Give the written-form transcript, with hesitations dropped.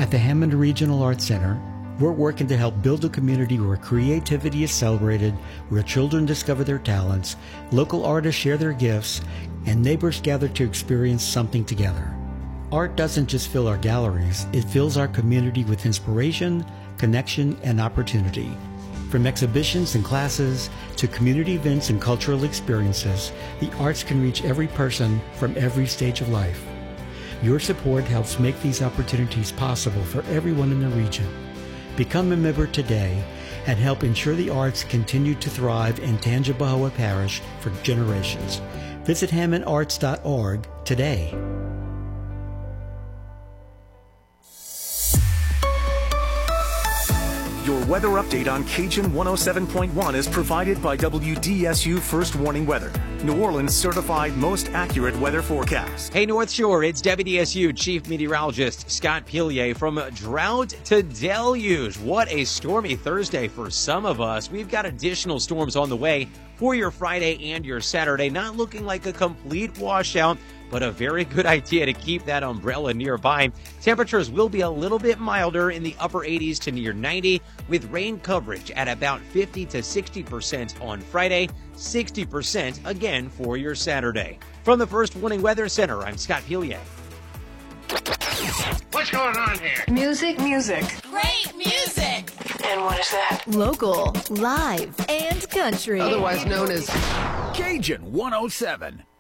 At the Hammond Regional Arts Center, we're working to help build a community where creativity is celebrated, where children discover their talents, local artists share their gifts, and neighbors gather to experience something together. Art doesn't just fill our galleries, it fills our community with inspiration, connection, and opportunity. From exhibitions and classes to community events and cultural experiences, the arts can reach every person from every stage of life. Your support helps make these opportunities possible for everyone in the region. Become a member today and help ensure the arts continue to thrive in Tangipahoa Parish for generations. Visit HammondArts.org today. Your weather update on Cajun 107.1 is provided by WDSU First Warning Weather, New Orleans certified most accurate weather forecast. Hey North Shore, it's WDSU Chief Meteorologist Scott Pilier. From drought to deluge. What a stormy Thursday for some of us. We've got additional storms on the way for your Friday and your Saturday. Not looking like a complete washout, but a very good idea to keep that umbrella nearby. Temperatures will be a little bit milder in the upper 80s to near 90, with rain coverage at about 50 to 60% on Friday, 60% again for your Saturday. From the First Warning Weather Center, I'm Scott Pilier. What's going on here? Music. Great music. And what is that? Local, live, and country. Otherwise known as Cajun 107.